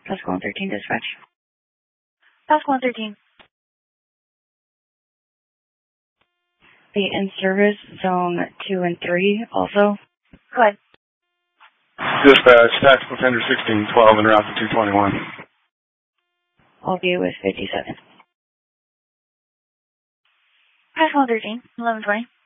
Pascal 13 dispatch. Pascal 13. The in-service zone 2 and 3 also. Go ahead. Dispatch, tactical tender 1612 en route to 221. I'll be with 57. Pascal 13, 1120.